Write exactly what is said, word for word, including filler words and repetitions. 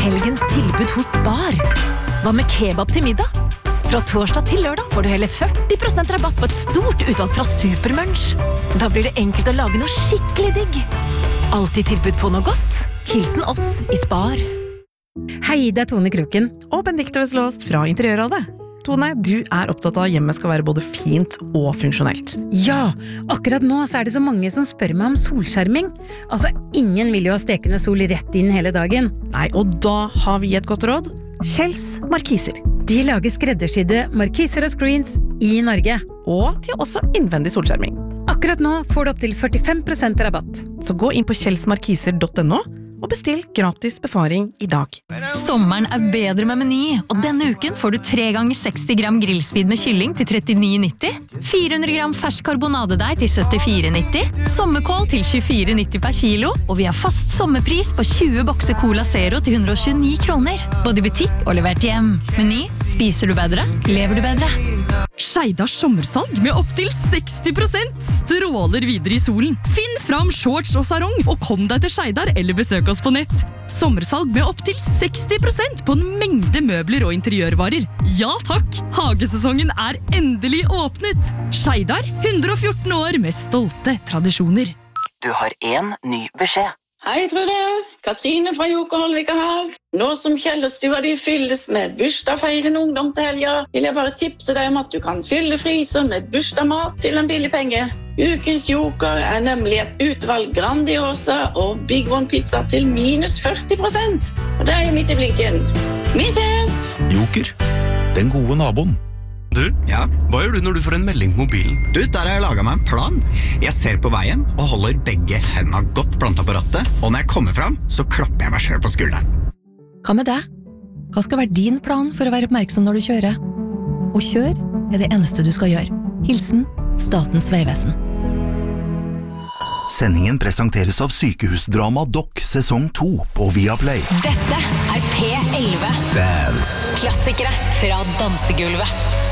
helgens tilbud hos Spar. Hva med kebab til middag? Fra torsdag til lørdag får du hele førti prosent rabatt på et stort utvalg fra Supermunch. Da blir det enkelt å lage noe skikkelig digg. Alltid tilbud på noe godt. Hilsen oss i Spar. Hei, det er Tone Kroken. Og Benedikte Veslåst fra Interiørrådet. Tone, du er opptatt av at hjemmet skal være både fint og funksjonelt. Ja, akkurat nå så er det så mange som spør meg om solskjerming. Altså, ingen vil jo ha stekende sol rett inn hele dagen. Nei, og da har vi et godt råd. Kjells Markiser. De lager skreddersydde markiser og screens i Norge. Og de har også innvendig solskjerming. Akkurat nå får du opp til førtifem prosent rabatt. Så gå inn på kjelsmarkiser punktum no og bestill gratis befaring i dag. Sommeren er bedre med Meny, og denne uken får du tre ganger seksti gram grillspyd med kylling til trettini nitti, fire hundre gram fersk karbonadedeig til syttifire nitti, sommerkål til tjuefire nitti per kilo, og vi har fast sommerpris på tjue bokser Cola Zero til hundre og tjueni kroner. Både i butikk og levert hjem. Meny, spiser du bedre, lever du bedre. Skeidars sommersalg med opp til seksti prosent stråler videre i solen. Finn fram shorts og sarong, og kom deg til Skeidar eller besøk oss på nett. Sommersalg med opp til seksti prosent på en mengde møbler og interiørvarer. Ja takk, hagesesongen er endelig åpnet. Skeidar, hundre og fjorten år med stolte tradisjoner. Du har en ny beskjed. Hei, Trude. Katrine fra Joker Holvika her. Nå som Kjellerstua de fylles med bursdagsfeirende ungdom til helga, vil jeg bare tipse deg om at du kan fylle fryser med bursdagsmat til en billig penge. Ukens Joker er nemlig et utvalg Grandiosa og Big One pizza til minus førti prosent. Og det er jo midt i blinken. Vi ses! Joker, den gode naboen. Du, ja? Hva gjør du når du får en melding på mobilen? Du, der har jeg laget meg en plan. Jeg ser på veien og holder begge hendene godt plantet på rattet, og når jeg kommer frem, så klapper jeg meg selv på skulderen. Hva med deg? Hva skal være din plan for å være oppmerksom når du kjører? Å kjøre er det eneste du skal gjøre. Hilsen Statens vegvesen. Sendingen presenteres av Sykehusdrama Doc sesong to på Viaplay. Dette er P elleve. Dance. Klassikere fra dansegulvet.